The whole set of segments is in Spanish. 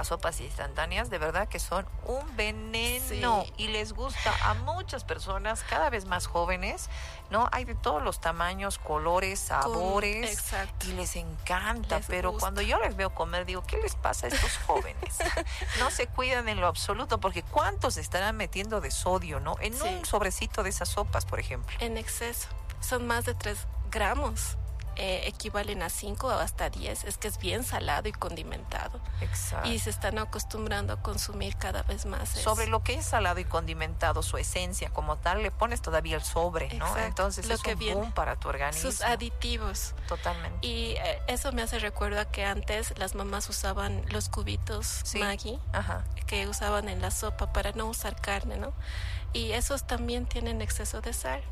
las sopas instantáneas, de verdad que son un veneno, Sí. y les gusta a muchas personas, cada vez más jóvenes, ¿no? Hay de todos los tamaños, colores, sabores, Exacto. y les encanta, Les pero gusta. cuando yo les veo comer, digo, ¿qué les pasa a estos jóvenes? No se cuidan en lo absoluto, porque ¿cuántos estarán metiendo de sodio, no? En Sí. un sobrecito de esas sopas, por ejemplo. En exceso. Son más de 3 gramos. Equivalen a 5 o hasta 10. Es que es bien salado y condimentado. Exacto. Y se están acostumbrando a consumir cada vez más eso. Sobre lo que es salado y condimentado, su esencia como tal, le pones todavía el sobre, ¿no? Exacto, Entonces lo es que un viene. boom para tu organismo. Sus aditivos. Totalmente. Y eso me hace recuerdo a que antes las mamás usaban los cubitos Sí. Maggi Ajá. que usaban en la sopa para no usar carne, ¿no? Y esos también tienen exceso de sal.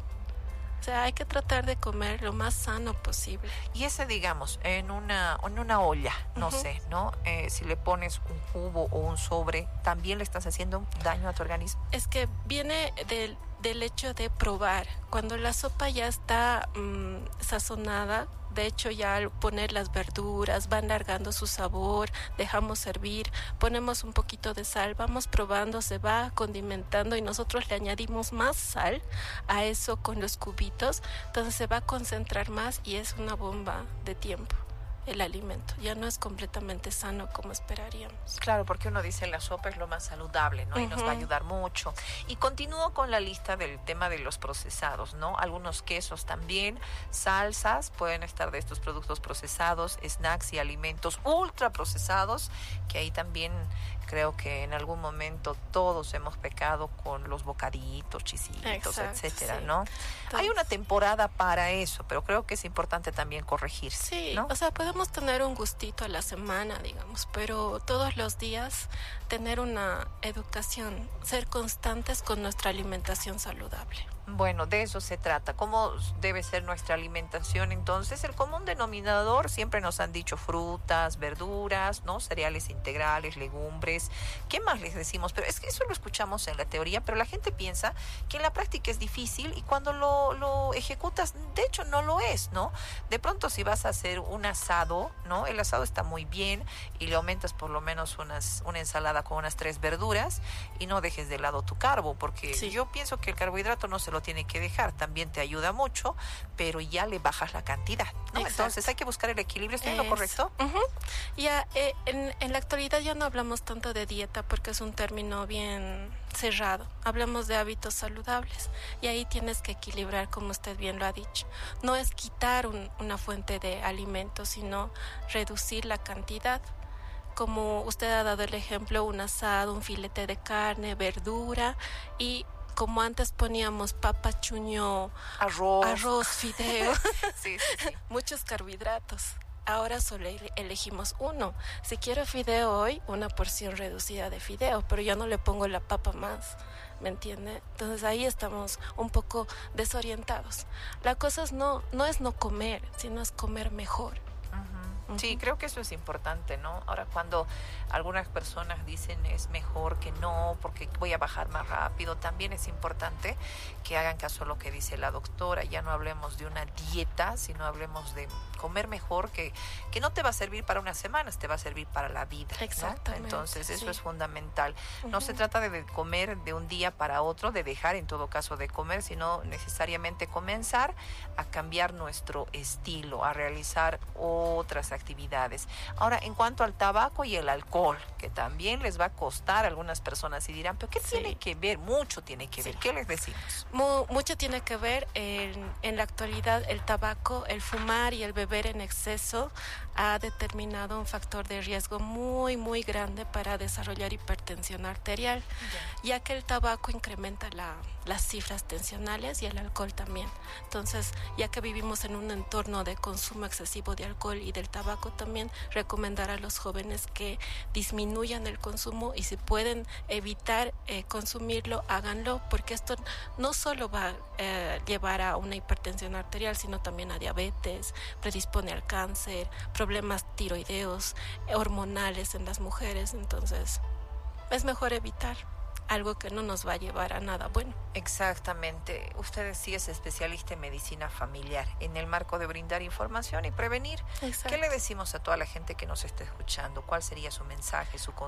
O sea, hay que tratar de comer lo más sano posible. Y ese, digamos, en una olla, no Ujú. sé, ¿no? Si le pones un cubo o un sobre, ¿también le estás haciendo daño a tu organismo? Es que viene del hecho de probar. Cuando la sopa ya está sazonada, de hecho ya al poner las verduras van largando su sabor, dejamos hervir, ponemos un poquito de sal, vamos probando, se va condimentando y nosotros le añadimos más sal a eso con los cubitos, entonces se va a concentrar más y es una bomba de tiempo. El alimento ya no es completamente sano como esperaríamos. Claro, porque uno dice la sopa es lo más saludable, ¿no? Y nos va a ayudar mucho. Y continúo con la lista del tema de los procesados, ¿no? Algunos quesos también, salsas, pueden estar de estos productos procesados, snacks y alimentos ultra procesados, que ahí también creo que en algún momento todos hemos pecado con los bocaditos, chisitos, Exacto, etcétera, sí. ¿no? Entonces, hay una temporada para eso, pero creo que es importante también corregirse, sí, ¿no? o sea, podemos tener un gustito a la semana, digamos, pero todos los días tener una educación, ser constantes con nuestra alimentación saludable. Bueno, de eso se trata. ¿Cómo debe ser nuestra alimentación? Entonces, el común denominador, siempre nos han dicho frutas, verduras, ¿no? Cereales integrales, legumbres. ¿Qué más les decimos? Pero es que eso lo escuchamos en la teoría, pero la gente piensa que en la práctica es difícil y cuando lo ejecutas, de hecho no lo es, ¿no? De pronto si vas a hacer un asado, ¿no? El asado está muy bien y le aumentas por lo menos una ensalada con unas 3 verduras y no dejes de lado tu carbo, porque Sí. yo pienso que el carbohidrato no se lo tiene que dejar, también te ayuda mucho, pero ya le bajas la cantidad, ¿no? Exacto. Entonces hay que buscar el equilibrio, ¿estoy en lo correcto? Uh-huh. Ya en la actualidad ya no hablamos tanto de dieta porque es un término bien cerrado. Hablamos de hábitos saludables y ahí tienes que equilibrar, como usted bien lo ha dicho. No es quitar una fuente de alimentos, sino reducir la cantidad. Como usted ha dado el ejemplo, un asado, un filete de carne, verdura y como antes poníamos papa, chuño, arroz, fideo, Sí, sí, sí. muchos carbohidratos. Ahora solo elegimos uno. Si quiero fideo hoy, una porción reducida de fideo, pero yo no le pongo la papa más, ¿me entiende? Entonces ahí estamos un poco desorientados. La cosa es no es no comer, sino es comer mejor. Sí, creo que eso es importante, ¿no? Ahora, cuando algunas personas dicen es mejor que no, porque voy a bajar más rápido, también es importante que hagan caso a lo que dice la doctora. Ya no hablemos de una dieta, sino hablemos de comer mejor, que no te va a servir para unas semanas, te va a servir para la vida, ¿no? Exactamente. Entonces, eso Sí. es fundamental. No se trata de comer de un día para otro, de dejar en todo caso de comer, sino necesariamente comenzar a cambiar nuestro estilo, a realizar otras actividades. Ahora, en cuanto al tabaco y el alcohol, que también les va a costar a algunas personas y dirán, pero ¿qué tiene que ver? Mucho tiene que ver. ¿Qué les decimos? Mucho tiene que ver en la actualidad el tabaco, el fumar y el beber en exceso ha determinado un factor de riesgo muy, muy grande para desarrollar hipertensión arterial, ya que el tabaco incrementa las cifras tensionales y el alcohol también. Entonces, ya que vivimos en un entorno de consumo excesivo de alcohol y del tabaco también, recomendar a los jóvenes que disminuyan el consumo y si pueden evitar consumirlo, háganlo, porque esto no solo va a llevar a una hipertensión arterial, sino también a diabetes, predispone al cáncer, problemas tiroideos, hormonales en las mujeres. Entonces, es mejor evitar algo que no nos va a llevar a nada bueno. Exactamente. Usted sí es especialista en medicina familiar, en el marco de brindar información y prevenir. Exacto. ¿Qué le decimos a toda la gente que nos está escuchando? ¿Cuál sería su mensaje, su